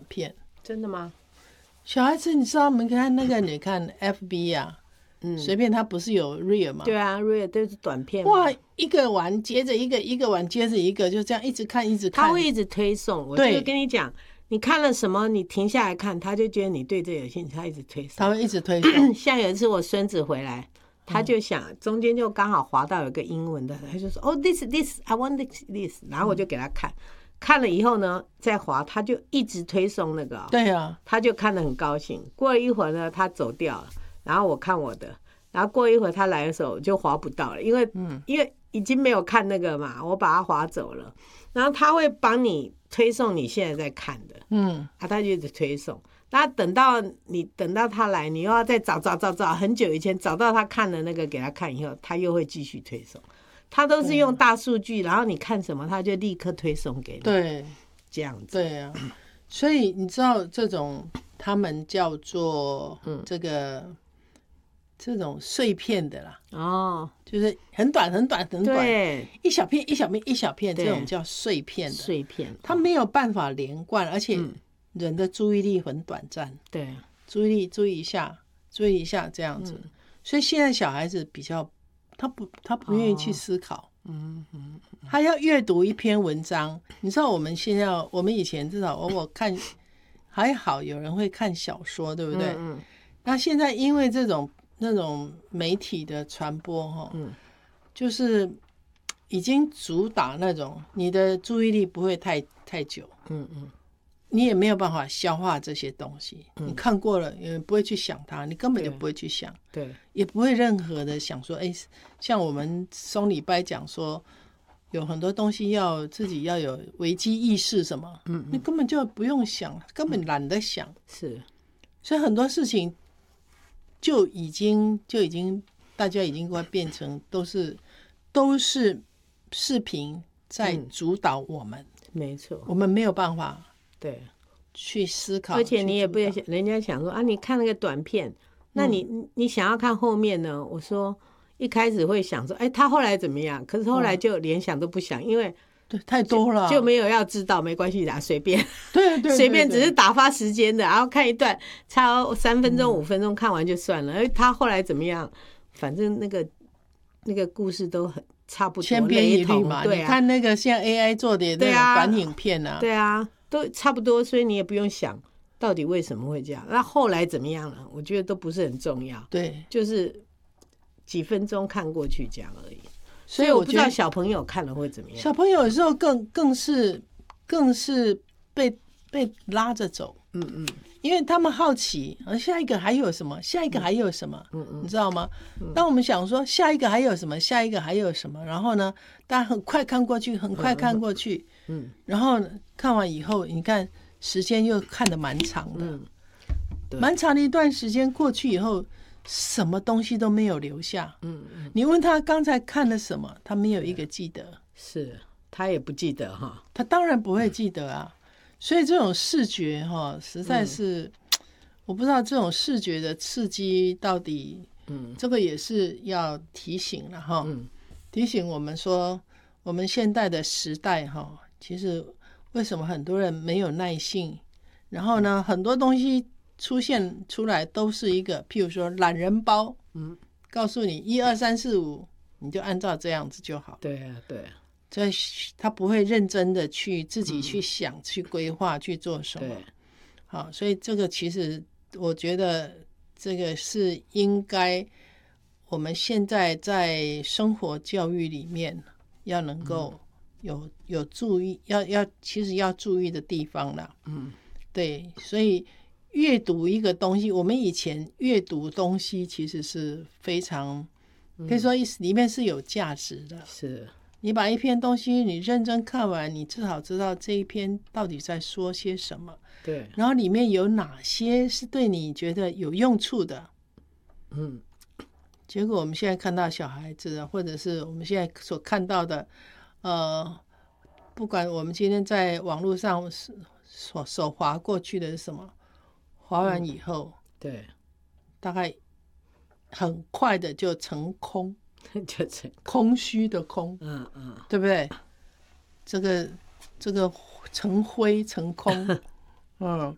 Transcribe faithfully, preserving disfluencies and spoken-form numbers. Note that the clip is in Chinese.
片。 真的吗？ 小孩子你知道我们看那个你看 F B 啊，嗯，随便他不是有 Reel 吗？ 对啊 Reel 都是短片嘛。 哇，一个玩接着一个，一个玩接着一个，就这样一直看一直看。 他会一直推送，我就跟你讲，你看了什么，你停下来看，他就觉得你对这有兴趣，他一直推送。 他会一直推送。 像有一次我孙子回来，他就想、嗯、中间就刚好滑到有个英文的，他就说哦、oh, this this I want this this， 然后我就给他看。嗯，看了以后呢，再滑，他就一直推送那个、哦。 对啊， 他就看得很高兴。过了一会儿呢，他走掉了，然后我看我的，然后过一会儿他来的时候就滑不到了，因为、嗯、因为已经没有看那个嘛，我把他滑走了。然后他会帮你推送你现在在看的，嗯，啊，他就一直推送。那等到你等到他来，你又要再找找找找，很久以前找到他看的那个给他看以后，他又会继续推送。他都是用大数据，然后你看什么，他就立刻推送给你。 对， 这样子。 对啊，所以你知道这种他们叫做这个、嗯、这种碎片的啦，哦，就是很短很短很短， 对， 一小片一小片一小片，这种叫碎片的。 碎片， 它没有办法连贯，而且人的注意力很短暂。 对、 嗯，注意力注意一下，注意一下这样子。嗯、所以现在小孩子比较。他不，他不愿意去思考。哦、嗯嗯，他要阅读一篇文章。你知道，我们现在，我们以前至少我我看还好，有人会看小说，对不对？嗯嗯。那现在因为这种那种媒体的传播，哈，嗯，就是已经主打那种你的注意力不会太太久。嗯嗯。你也没有办法消化这些东西，嗯、你看过了也不会去想它，你根本就不会去想， 对， 也不会任何的想说，哎，像我们松礼拜讲说，有很多东西要自己要有危机意识什么，嗯，你根本就不用想，根本懒得想，嗯、 是， 所以很多事情就已经就已经大家已经快变成都是都是视频在主导我们， 嗯、没错， 我们没有办法。 对， 去思考， 而且你也不要想，人家想说啊，你看那个短片，那你、嗯、你想要看后面呢？我说一开始会想说，哎，他后来怎么样？可是后来就连想都不想，因为对太多了， 就没有要知道，没关系的，随便， 对对， 随便只是打发时间的，然后看一段，差三分钟、五分钟看完就算了。哎、嗯，他后来怎么样？反正那个那个故事都很差不多， 千篇一律嘛。对啊，你看那个像 A I 做的那种短影片啊， 对啊。都差不多，所以你也不用想到底为什么会这样。那后来怎么样了？我觉得都不是很重要。 对， 就是几分钟看过去这样而已。所以我不知道小朋友看了会怎么样。 小朋友有时候更更是更是被被拉着走。嗯嗯，因为他们好奇，下一个还有什么？下一个还有什么？嗯嗯，你知道吗？嗯、当我们想说下一个还有什么？下一个还有什么？然后呢，大家很快看过去，很快看过去。嗯，然后看完以后，你看时间又看得蛮长的，嗯，蛮长的一段时间过去以后，什么东西都没有留下。嗯嗯，你问他刚才看了什么，他没有一个记得， 是他也不记得哈， 他当然不会记得啊。所以这种视觉哈，实在是、嗯、我不知道这种视觉的刺激到底，嗯，这个也是要提醒了哈，嗯，提醒我们说，我们现代的时代哈。其实为什么很多人没有耐性，然后呢很多东西出现出来都是一个譬如说懒人包，嗯，告诉你一二三四五你就按照这样子就好。 对啊对啊， 所以他不会认真的去自己去想、嗯、去规划去做什么。 对， 好，所以这个其实我觉得这个是应该我们现在在生活教育里面要能够、嗯有有注意，要要其实要注意的地方啦。嗯，对，所以阅读一个东西，我们以前阅读东西其实是非常，可以说里面是有价值的。 是， 你把一篇东西你认真看完，你至少知道这一篇到底在说些什么。 对， 然后里面有哪些是对你觉得有用处的。嗯，结果我们现在看到小孩子，或者是我们现在所看到的。呃，不管我们今天在网络上手手滑过去的是什么，滑完以后， 嗯、对， 大概很快的就成空， 就成空虚的空， 嗯嗯， 对不对？这个这个成灰成空，嗯，